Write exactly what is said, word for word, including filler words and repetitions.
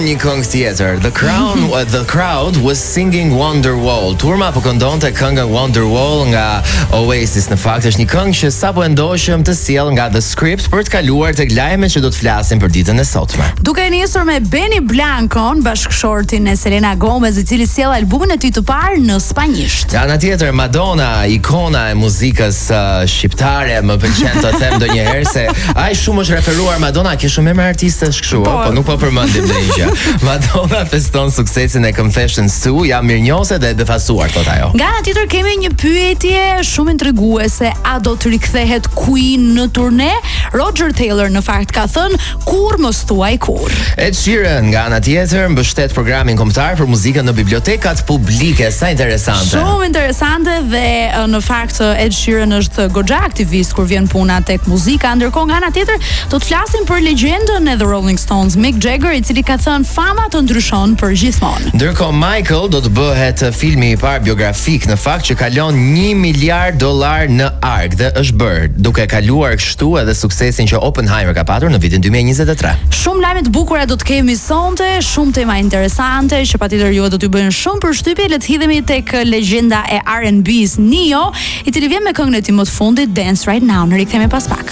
një këngë tjetër. The Crown, uh, The Crowd was singing Wonderwall. Turma po këndonte këngën Wonderwall nga Oasis. Në fakt është një këngë që sapo e ndoqëm të sjell nga The Script për të kaluar tek lajmet që do të flasim për ditën e sotme. Duke nisur me Benny Blancon, bashkëshortin e Selena Gomez, i cili sjell albumin e tij të parë në spanjisht. Ja, ana tjetër, Madonna, ikona e muzikës uh, shqiptare, më pëlqen të them ndonjëherë se ai shumë është referuar Madonna, ke shumë emra artistësh kështu, po, po nuk po përmendim ndonjë. Madonna feston suksesin e Confessions two, jam mirënjohëse dhe e befasuar thot ajo. Nga ana tjetër kemi një pyetje shumë intriguese, a do të rikthehet Queen në turne? Roger Taylor në fakt ka thënë kur mos thuaj kur. Ed Sheeran nga ana tjetër mbështet programin kombëtar për muzikën në bibliotekat publike, sa interesante. Shumë interesante dhe në fakt Ed Sheeran është goxha aktivist kur vjen puna tek muzika, ndërkohë nga ana tjetër do të flasim për legjendën e The Rolling Stones, Mick Jagger, i cili ka thënë fama të ndryshon për gjithmonë. Ndërkohë Michael do të bëhet filmi i parë biografik në fakt që kalon një miliard dollar në ark dhe është bërë duke kaluar kështu edhe suksesin që Oppenheimer ka patur në vitin dy mijë e njëzet e tre. Shumë lajme të bukura do të kemi sonte, shumë tema interesante që patjetër ju do t'ju bëjnë shumë përshtypje. Le të hidhemi tek legjenda e R and B-s Neo, i cili vjen me këngën e tij më të fundit Dance Right Now. Ne rikthehemi pas pak.